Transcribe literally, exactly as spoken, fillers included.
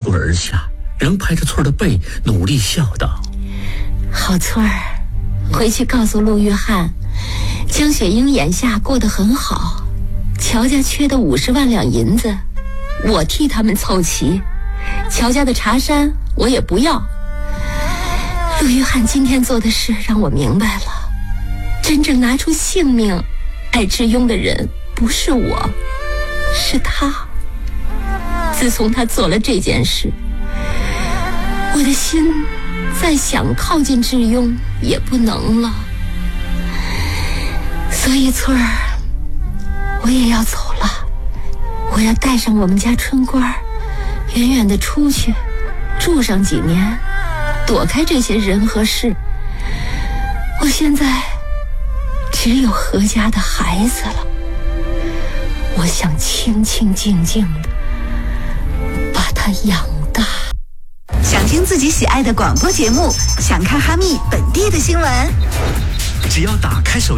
村而下，仍拍着村的背，努力笑道： 好村儿，回去告诉陆约翰，江雪英眼下过得很好，乔家缺的五十万两银子，我替他们凑齐，乔家的茶山我也不要。陆约翰今天做的事让我明白了，真正拿出性命爱之庸的人不是我，是他。自从他做了这件事，我的心再想靠近智庸也不能了。所以村儿，我也要走了，我要带上我们家春官，远远地出去住上几年，躲开这些人和事。我现在只有何家的孩子了，我想清清静静的把他养大。 想听自己喜爱的广播节目，想看哈密本地的新闻， 只要打开手机